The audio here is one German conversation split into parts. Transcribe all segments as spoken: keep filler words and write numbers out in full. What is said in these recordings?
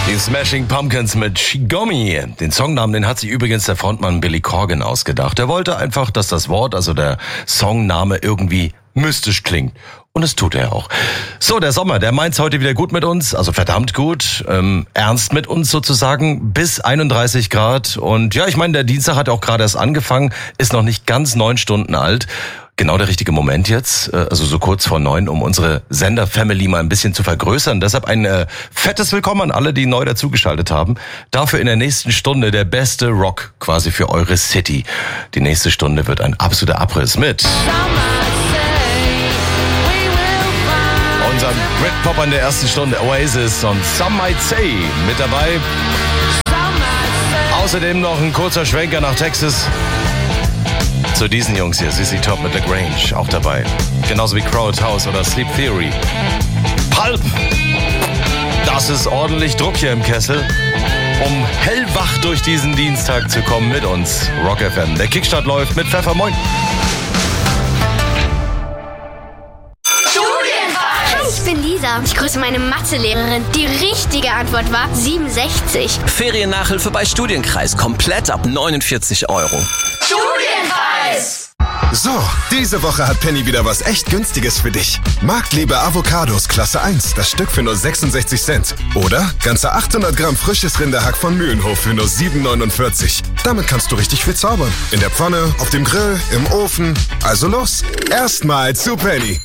Die Smashing Pumpkins mit She Got Me. Den Songnamen, den hat sich übrigens der Frontmann Billy Corgan ausgedacht. Er wollte einfach, dass das Wort, also der Songname, irgendwie mystisch klingt. Und das tut er auch. So, der Sommer, der meint's heute wieder gut mit uns, also verdammt gut, ähm, ernst mit uns sozusagen, bis einunddreißig Grad. Und ja, ich meine, der Dienstag hat auch gerade erst angefangen, ist noch nicht ganz neun Stunden alt. Genau der richtige Moment jetzt, also so kurz vor neun, um unsere Sender-Family mal ein bisschen zu vergrößern. Deshalb ein äh, fettes Willkommen an alle, die neu dazugeschaltet haben. Dafür in der nächsten Stunde der beste Rock quasi für eure City. Die nächste Stunde wird ein absoluter Abriss mit unserem Britpop an der ersten Stunde, Oasis und Some Might Say mit dabei. Außerdem noch ein kurzer Schwenker nach Texas. Zu diesen Jungs hier, Z Z Top mit LaGrange auch dabei. Genauso wie Crowded House oder Sleep Theory. Pulp! Das ist ordentlich Druck hier im Kessel, um hellwach durch diesen Dienstag zu kommen mit uns. Rock F M. Der Kickstart läuft mit Pfeffer. Moin! Ich bin Lisa. Ich grüße meine Mathelehrerin. Die richtige Antwort war siebenundsechzig. Feriennachhilfe bei Studienkreis. Komplett ab neunundvierzig Euro. Studienkreis! So, diese Woche hat Penny wieder was echt Günstiges für dich. Marktliebe Avocados Klasse eins, das Stück für nur sechsundsechzig Cent. Oder ganze achthundert Gramm frisches Rinderhack von Mühlenhof für nur sieben neunundvierzig. Damit kannst du richtig viel zaubern. In der Pfanne, auf dem Grill, im Ofen. Also los, erstmal zu Penny.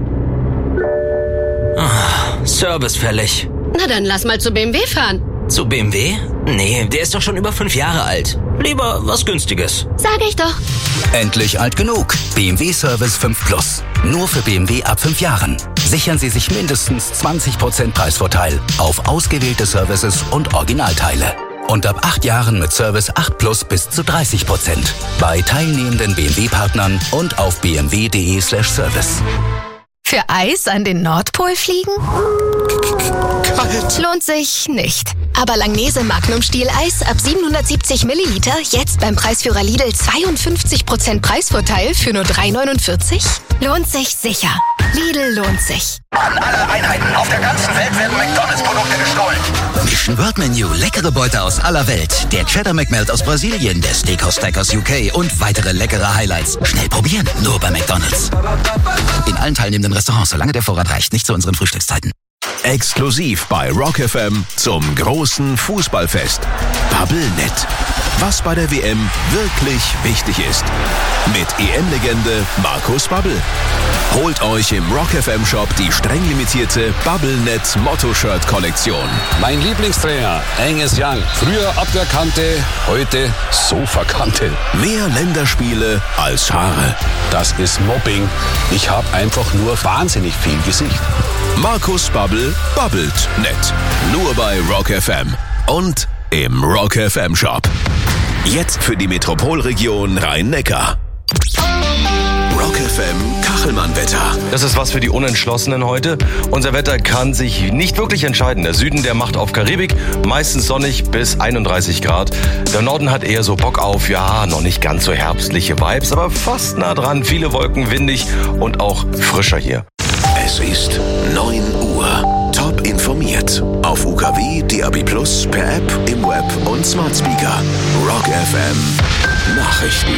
Ah, Service fällig. Na dann lass mal zu B M W fahren. Zu B M W? Nee, der ist doch schon über fünf Jahre alt. Lieber was Günstiges. Sag ich doch. Endlich alt genug. B M W Service fünf Plus. Nur für B M W ab fünf Jahren. Sichern Sie sich mindestens zwanzig Prozent Preisvorteil auf ausgewählte Services und Originalteile. Und ab acht Jahren mit Service acht Plus bis zu dreißig Prozent. Bei teilnehmenden B M W-Partnern und auf b m w punkt d e slash service. Für Eis an den Nordpol fliegen? Kalt. Lohnt sich nicht. Aber Langnese Magnum Stieleis ab siebenhundertsiebzig Milliliter jetzt beim Preisführer Lidl zweiundfünfzig Prozent Preisvorteil für nur drei neunundvierzig? Lohnt sich sicher. Lidl lohnt sich. An alle Einheiten auf der ganzen Welt werden McDonalds-Produkte gestohlen. Mission Word Menu, leckere Beute aus aller Welt. Der Cheddar McMelt aus Brasilien, der Steakhouse Stack aus U K und weitere leckere Highlights. Schnell probieren, nur bei McDonalds. In allen teilnehmenden Restaurants, solange der Vorrat reicht, nicht zu unseren Frühstückszeiten. Exklusiv bei Rock F M zum großen Fußballfest. Bubblenet. Was bei der W M wirklich wichtig ist. Mit E M-Legende Markus Babbel. Holt euch im Rock F M Shop die streng limitierte Bubblenet Motto-Shirt-Kollektion. Mein Lieblingstrainer, Angus Young. Früher Abwehrkante, heute Sofakante. Mehr Länderspiele als Haare. Das ist Mobbing. Ich habe einfach nur wahnsinnig viel Gesicht. Markus Babbel babbelt nett. Nur bei Rock F M und im Rock F M Shop. Jetzt für die Metropolregion Rhein-Neckar. Rock F M Kachelmann-Wetter. Das ist was für die Unentschlossenen heute. Unser Wetter kann sich nicht wirklich entscheiden. Der Süden, der macht auf Karibik, meistens sonnig bis einunddreißig Grad. Der Norden hat eher so Bock auf, ja, noch nicht ganz so herbstliche Vibes, aber fast nah dran. Viele Wolken, windig und auch frischer hier. Es ist neun Uhr. Top informiert. Auf U K W, D A B plus, per App, im Web und Smart Speaker. Rock F M Nachrichten.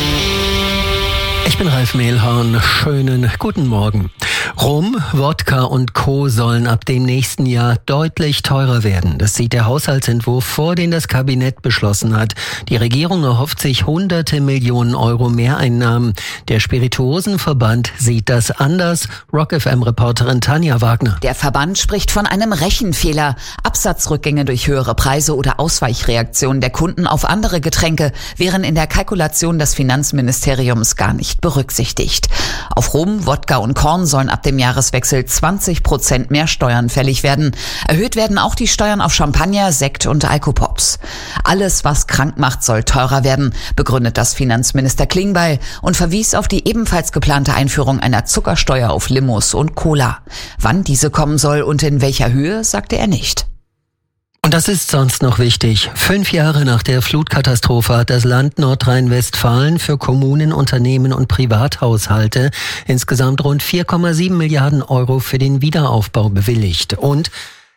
Ich bin Ralf Mehlhorn. Schönen guten Morgen. Rum, Wodka und Co. sollen ab dem nächsten Jahr deutlich teurer werden. Das sieht der Haushaltsentwurf vor, den das Kabinett beschlossen hat. Die Regierung erhofft sich hunderte Millionen Euro Mehreinnahmen. Der Spirituosenverband sieht das anders. Rock F M-Reporterin Tanja Wagner. Der Verband spricht von einem Rechenfehler. Absatzrückgänge durch höhere Preise oder Ausweichreaktionen der Kunden auf andere Getränke wären in der Kalkulation des Finanzministeriums gar nicht berücksichtigt. Auf Rum, Wodka und Korn sollen ab dem Jahreswechsel zwanzig Prozent mehr Steuern fällig werden. Erhöht werden auch die Steuern auf Champagner, Sekt und Alkopops. Alles, was krank macht, soll teurer werden, begründet das Finanzminister Klingbeil und verwies auf die ebenfalls geplante Einführung einer Zuckersteuer auf Limos und Cola. Wann diese kommen soll und in welcher Höhe, sagte er nicht. Und das ist sonst noch wichtig. Fünf Jahre nach der Flutkatastrophe hat das Land Nordrhein-Westfalen für Kommunen, Unternehmen und Privathaushalte insgesamt rund vier Komma sieben Milliarden Euro für den Wiederaufbau bewilligt. Und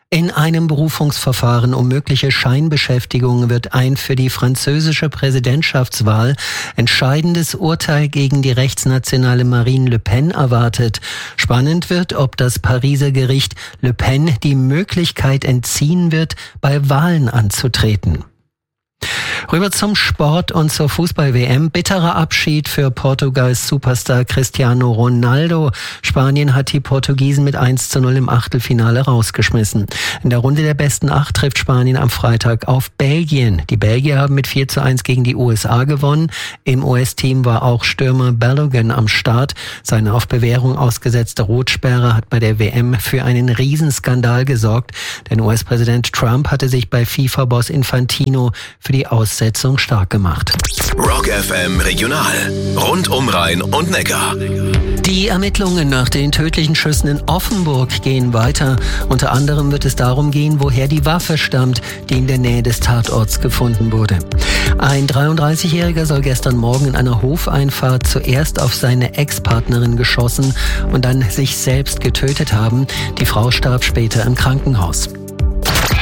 In einem Berufungsverfahren um mögliche Scheinbeschäftigung wird ein für die französische Präsidentschaftswahl entscheidendes Urteil gegen die rechtsnationale Marine Le Pen erwartet. Spannend wird, ob das Pariser Gericht Le Pen die Möglichkeit entziehen wird, bei Wahlen anzutreten. Rüber zum Sport und zur Fußball-W M. Bitterer Abschied für Portugals Superstar Cristiano Ronaldo. Spanien hat die Portugiesen mit eins zu null im Achtelfinale rausgeschmissen. In der Runde der besten acht trifft Spanien am Freitag auf Belgien. Die Belgier haben mit vier zu eins gegen die U S A gewonnen. Im U S-Team war auch Stürmer Balogun am Start. Seine auf Bewährung ausgesetzte Rotsperre hat bei der W M für einen Riesenskandal gesorgt. Denn U S-Präsident Trump hatte sich bei FIFA-Boss Infantino für die Aussetzung stark gemacht. Rock F M Regional. Rund um Rhein und Neckar. Die Ermittlungen nach den tödlichen Schüssen in Offenburg gehen weiter. Unter anderem wird es darum gehen, woher die Waffe stammt, die in der Nähe des Tatorts gefunden wurde. Ein dreiunddreißigjähriger soll gestern Morgen in einer Hofeinfahrt zuerst auf seine Ex-Partnerin geschossen und dann sich selbst getötet haben. Die Frau starb später im Krankenhaus.